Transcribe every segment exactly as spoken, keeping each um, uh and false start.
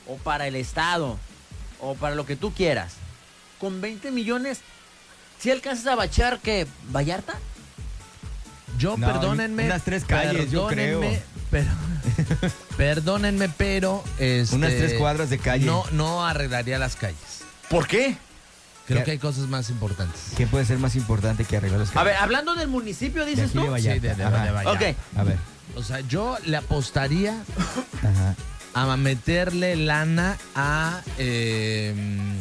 o para el estado, o para lo que tú quieras, con veinte millones, ¿sí alcanzas a bachear que Vallarta? Yo, No, perdónenme. unas tres calles, yo creo. Pero, perdónenme, pero. Este, Unas tres cuadras de calle. No, no arreglaría las calles. ¿Por qué? Creo ¿Qué? que hay cosas más importantes. ¿Qué puede ser más importante que arreglar los calles? A ver, hablando del municipio, de dices aquí de tú. Vallarta. Sí, de- de- Ajá. de Vallarta. Ok. A ver. O sea, yo le apostaría Ajá. a meterle lana a eh,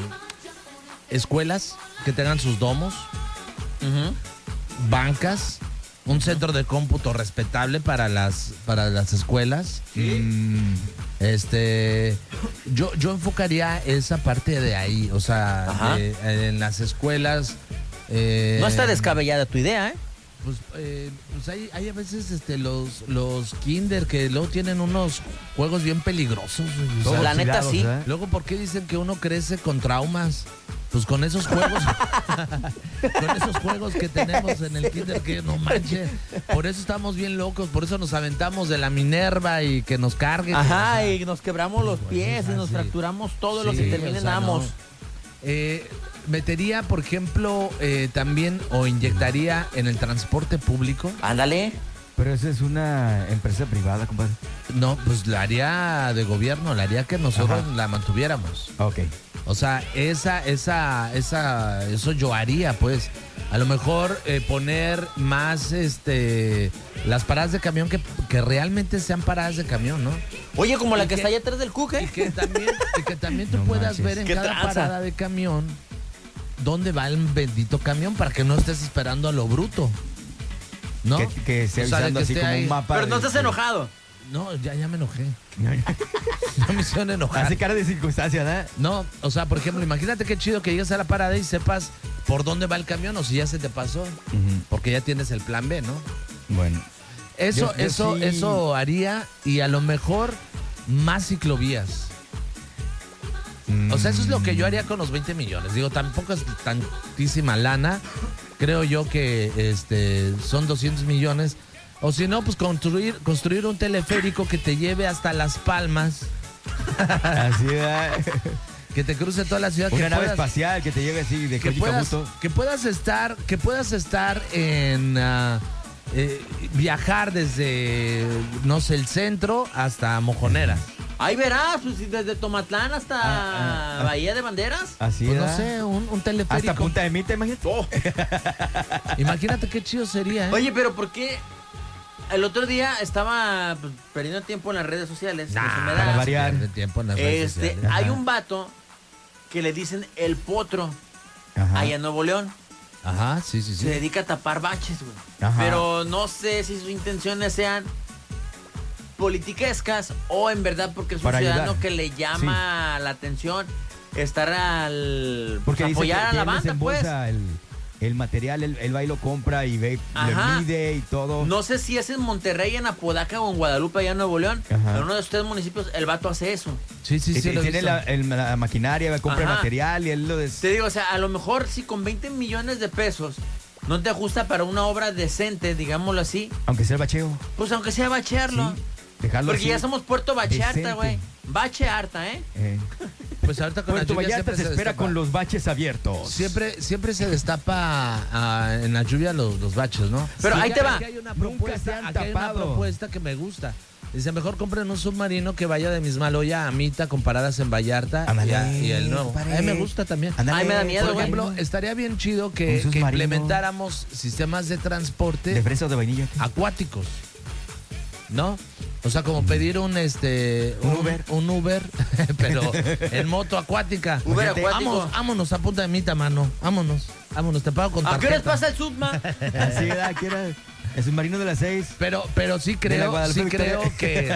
escuelas que tengan sus domos, Ujú. bancas, un centro de cómputo respetable para las para las escuelas. Mm, Este, yo yo enfocaría esa parte de ahí, o sea, Ajá. de- en las escuelas. eh, No está descabellada tu idea, ¿eh? Pues, eh, pues hay, hay a veces este los los kinder que luego tienen unos juegos bien peligrosos. güey, o sea, todos la neta, tirados, sí. ¿verdad? luego, ¿por qué dicen que uno crece con traumas? Pues con esos juegos, con esos juegos que tenemos en el kinder, que no manches. Por eso estamos bien locos, por eso nos aventamos de la Minerva y que nos carguen. Ajá, y nos quebramos los Pues, pies y ah, nos sí. fracturamos todos los Sí, que terminen o sea, amos. no. Eh, metería, por ejemplo, eh, también o inyectaría en el transporte público. Ándale. Pero esa es una empresa privada, compadre. No, pues la haría de gobierno, la haría que nosotros Ajá. la mantuviéramos. Ok. O sea, esa, esa, esa, eso yo haría, pues. A lo mejor eh, poner más, este, las paradas de camión que, que realmente sean paradas de camión, ¿no? Oye, como la Y que que- está allá atrás del Cook, Y ¿eh? que también, y que también tú No puedas manches. ver en ¡Qué cada tranza! parada de camión dónde va el bendito camión para que no estés esperando a lo bruto. ¿No? Que, que esté O sea, de avisando que así esté como ahí. un mapa. Pero no de- estás enojado. No, ya, ya me enojé. Ya me hicieron enojar. Hace cara de circunstancia, ¿verdad? No, o sea, por ejemplo, imagínate qué chido que llegues a la parada y sepas por dónde va el camión o si ya se te pasó, porque ya tienes el plan B, ¿no? Bueno. Eso, Yo- yo eso, sí. eso haría, y a lo mejor más ciclovías. O sea, eso es lo que yo haría con los veinte millones. Digo, tampoco es tantísima lana. Creo yo que este son doscientos millones. O si no, pues construir, construir un teleférico que te lleve hasta Las Palmas, Así, ¿verdad? que te cruce toda la ciudad. Una que nave puedas- espacial que te lleve así de que Koji puedas, Kabuto. que puedas estar, que puedas estar en ah, eh, viajar desde, no sé, el centro hasta Mojonera. Ahí verás, pues si desde Tomatlán hasta Ah, ah, Bahía de Banderas. Así, Pues no ¿verdad? sé, un, un Hasta teleférico. Punta de Mita, imagínate. Imagínate qué chido sería, ¿eh? Oye, pero ¿por qué? El otro día estaba pues, perdiendo tiempo en las redes sociales. Nah, pues, se me para da. variar. pierde tiempo en las redes Este, sociales. hay Ajá. un vato que le dicen el potro Ajá. allá en Nuevo León. Ajá, sí, sí, sí. Se dedica a tapar baches, güey. Ajá. Pero no sé si sus intenciones sean politiquescas o en verdad porque es un Para ciudadano ayudar. que le llama la atención estar al Porque pues, dice apoyar que, a que la él banda, pues. desembolsa el, el material, él, él va y lo compra y ve, Ajá. le mide y todo. No sé si es en Monterrey, en Apodaca o en Guadalupe, allá en Nuevo León. Ajá. En uno de estos municipios el vato hace eso. Sí, sí, y, sí. y lo he tiene visto. la, el- la maquinaria, compra el Ajá. material y él lo des... Te digo, o sea, a lo mejor si con veinte millones de pesos no te ajusta para una obra decente, digámoslo así, Aunque sea el bacheo. pues aunque sea bachearlo. Sí, dejarlo Porque así. ya somos Puerto Bachearta, decente. güey. Bachearta, ¿eh? Eh. Pues ahorita con Puerto la lluvia Vallarta siempre se espera destapa. con los baches abiertos. Siempre, siempre se destapa ah, en la lluvia los, los baches, ¿no? Pero ahí Aquí- te va. Aquí hay una Nunca propuesta, se han aquí hay una tapado. propuesta que me gusta. Dice, mejor compren un submarino que vaya de Mismaloya a Mita con paradas en Vallarta y, Ándale, a- y el nuevo. compadre. A mí me gusta también. Ándale, Ay, me da miedo, Por güey. ejemplo, estaría bien chido Un que, que submarino. implementáramos sistemas de transporte ¿De fresa o de vainilla? acuáticos, ¿no? O sea, como pedir un este Un Uber. un Uber, pero en moto acuática. Uber Fíjate, acuático. Vámonos, vámonos a Punta de Mita, mano. Vámonos, vámonos, te pago con ¿A qué hora tarjeta. pasa el Subma? Así era, aquí era el submarino de las seis. Pero, pero sí la creo, Guadalupe sí Victoria. creo que,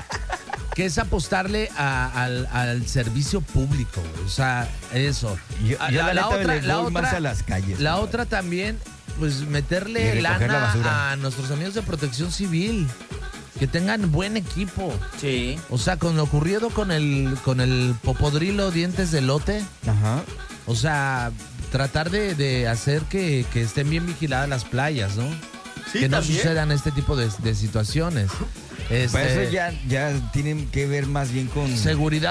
que es apostarle a- al, al servicio público, güey. O sea, eso. Yo, Ah, yo la, la, la neta otra, le la voy más otra, a las calles. la compadre. otra también, pues Y meterle recoger la basura. lana a nuestros amigos de Protección Civil, que tengan buen equipo. Sí. O sea, con lo ocurrido con el con el popodrilo dientes de lote, Ajá. o sea, tratar de, de hacer que, que estén bien vigiladas las playas, ¿no? Sí, que no también. sucedan este tipo de, de situaciones. Pues Este, eso ya, ya tienen que ver más bien con... seguridad